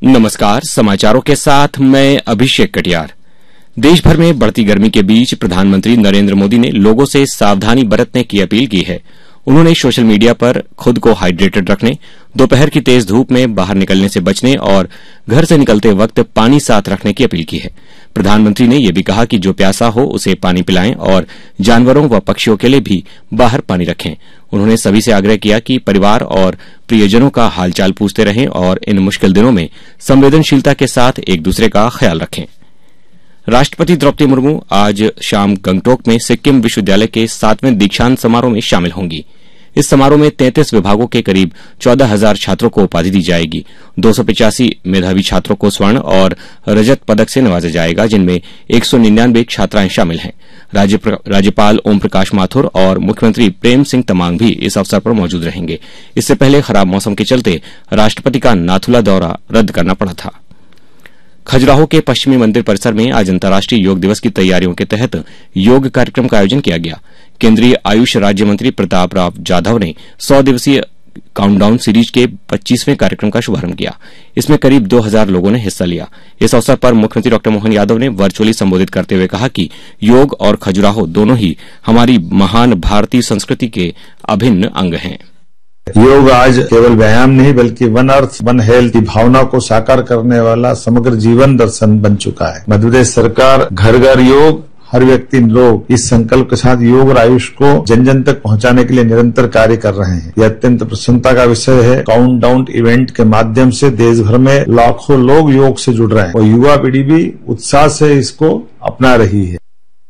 नमस्कार, समाचारों के साथ मैं अभिषेक कटियार। देश भर में बढ़ती गर्मी के बीच प्रधानमंत्री नरेंद्र मोदी ने लोगों से सावधानी बरतने की अपील की है। उन्होंने सोशल मीडिया पर खुद को हाइड्रेटेड रखने, दोपहर की तेज धूप में बाहर निकलने से बचने और घर से निकलते वक्त पानी साथ रखने की अपील की है। प्रधानमंत्री ने यह भी कहा कि जो प्यासा हो उसे पानी पिलाएं और जानवरों व पक्षियों के लिए भी बाहर पानी रखें। उन्होंने सभी से आग्रह किया कि परिवार और प्रियजनों का हालचाल पूछते रहें और इन मुश्किल दिनों में संवेदनशीलता के साथ एक दूसरे का ख्याल रखें। राष्ट्रपति द्रौपदी मुर्मू आज शाम गंगटोक में सिक्किम विश्वविद्यालय के 7वें दीक्षांत समारोह में शामिल होंगी। इस समारोह में 33 विभागों के करीब 14,000 छात्रों को उपाधि दी जाएगी। 285 मेधावी छात्रों को स्वर्ण और रजत पदक से नवाजा जाएगा, जिनमें 199 छात्राएं शामिल हैं। राज्यपाल ओम प्रकाश माथुर और मुख्यमंत्री प्रेम सिंह तमांग भी इस अवसर पर मौजूद रहेंगे। इससे पहले खराब मौसम के चलते राष्ट्रपति का नाथुला दौरा रद्द करना पड़ा था। खजुराहो के पश्चिमी मंदिर परिसर में आज अंतर्राष्ट्रीय योग दिवस की तैयारियों के तहत योग कार्यक्रम का आयोजन किया गया। केंद्रीय आयुष राज्य मंत्री प्रताप राव जाधव ने 100 दिवसीय काउंटडाउन सीरीज के 25वें कार्यक्रम का शुभारंभ किया। इसमें करीब 2,000 लोगों ने हिस्सा लिया। इस अवसर पर मुख्यमंत्री डॉ मोहन यादव ने वर्चुअली संबोधित करते हुए कहा कि योग और खजुराहो दोनों ही हमारी महान भारतीय संस्कृति के अभिन्न अंग हैं। योग आज केवल व्यायाम नहीं बल्कि वन अर्थ वन हेल्थ की भावना को साकार करने वाला समग्र जीवन दर्शन बन चुका है। मध्यप्रदेश सरकार घर घर योग, हर व्यक्ति लोग इस संकल्प के साथ योग और आयुष को जन जन तक पहुंचाने के लिए निरंतर कार्य कर रहे हैं। यह अत्यंत प्रसन्नता का विषय है। काउंटडाउन इवेंट के माध्यम से देश भर में लाखों लोग योग से जुड़ रहे हैं और युवा पीढ़ी भी उत्साह से इसको अपना रही है।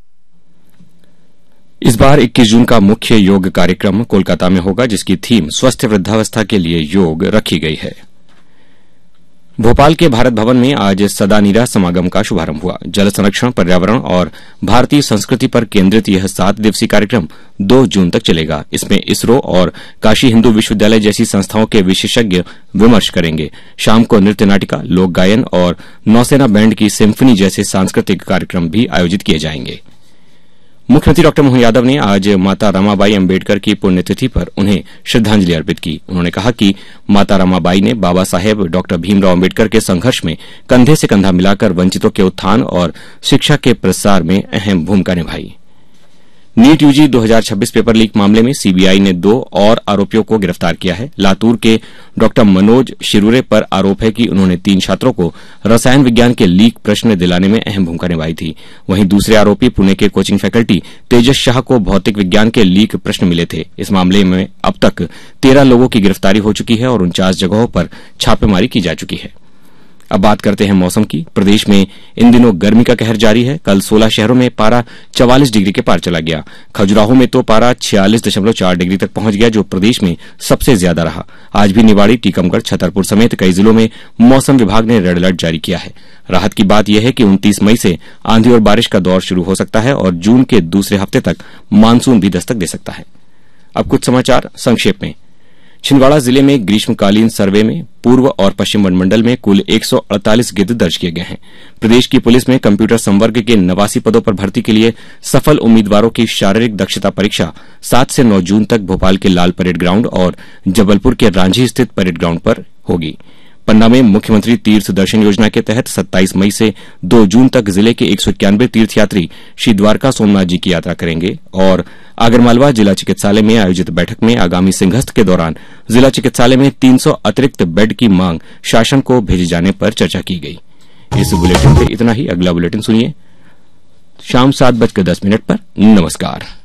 इस बार 21 जून का मुख्य योग कार्यक्रम कोलकाता में होगा, जिसकी थीम स्वस्थ वृद्धावस्था के लिए योग रखी गई है। भोपाल के भारत भवन में आज सदानीरा समागम का शुभारंभ हुआ। जल संरक्षण, पर्यावरण और भारतीय संस्कृति पर केंद्रित यह 7 दिवसीय कार्यक्रम 2 जून तक चलेगा। इसमें इसरो और काशी हिंदू विश्वविद्यालय जैसी संस्थाओं के विशेषज्ञ विमर्श करेंगे। शाम को नृत्य नाटिका, लोक गायन और नौसेना बैंड की सिम्फनी जैसे सांस्कृतिक कार्यक्रम भी आयोजित किए जाएंगे। मुख्यमंत्री डॉ मोहन यादव ने आज माता रमाबाई अम्बेडकर की पुण्यतिथि पर उन्हें श्रद्धांजलि अर्पित की। उन्होंने कहा कि माता रमाबाई ने बाबा साहेब डॉ भीमराव अम्बेडकर के संघर्ष में कंधे से कंधा मिलाकर वंचितों के उत्थान और शिक्षा के प्रसार में अहम भूमिका निभाई। नीट यूजी 2026 पेपर लीक मामले में सीबीआई ने 2 और आरोपियों को गिरफ्तार किया है। लातूर के डॉ मनोज शिरूरे पर आरोप है कि उन्होंने 3 छात्रों को रसायन विज्ञान के लीक प्रश्न दिलाने में अहम भूमिका निभाई थी। वहीं दूसरे आरोपी पुणे के कोचिंग फैकल्टी तेजस शाह को भौतिक विज्ञान के लीक प्रश्न मिले थे। इस मामले में अब तक 13 लोगों की गिरफ्तारी हो चुकी है और 49 जगहों पर छापेमारी की जा चुकी है। अब बात करते हैं मौसम की। प्रदेश में इन दिनों गर्मी का कहर जारी है। कल 16 शहरों में पारा 44 डिग्री के पार चला गया। खजुराहो में तो पारा 46.4 डिग्री तक पहुंच गया, जो प्रदेश में सबसे ज्यादा रहा। आज भी निवाड़ी, टीकमगढ़, छतरपुर समेत कई जिलों में मौसम विभाग ने रेड अलर्ट जारी किया है। राहत की बात यह है कि 29 मई से आंधी और बारिश का दौर शुरू हो सकता है और जून के दूसरे हफ्ते तक मानसून भी दस्तक दे सकता है। अब कुछ समाचार संक्षेप में। छिंदवाड़ा जिले में ग्रीष्मकालीन सर्वे में पूर्व और पश्चिम वनमंडल में कुल 148 गिद्ध दर्ज किए गए हैं। प्रदेश की पुलिस में कंप्यूटर संवर्ग के 89 पदों पर भर्ती के लिए सफल उम्मीदवारों की शारीरिक दक्षता परीक्षा 7 से 9 जून तक भोपाल के लाल परेड ग्राउंड और जबलपुर के रांझी स्थित परेड ग्राउंड पर होगी। पन्ना में मुख्यमंत्री तीर्थ दर्शन योजना के तहत 27 मई से 2 जून तक जिले के 191 तीर्थयात्री श्री द्वारका सोमनाथ जी की यात्रा करेंगे और आगरमालवा जिला चिकित्सालय में आयोजित बैठक में आगामी सिंहस्थ के दौरान जिला चिकित्सालय में 300 अतिरिक्त बेड की मांग शासन को भेजे जाने पर चर्चा की गई। इस बुलेटिन में इतना ही। अगला बुलेटिन सुनिए शाम 7:10 पर। नमस्कार।